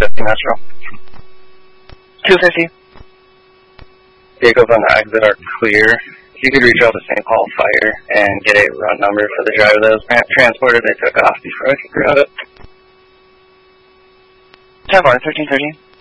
250 Metro. 250. Vehicles on the exit are clear. If you could reach out to St. Paul Fire and get a run number for the driver that was transported, they took off before I could grab it. 10-4, 1330.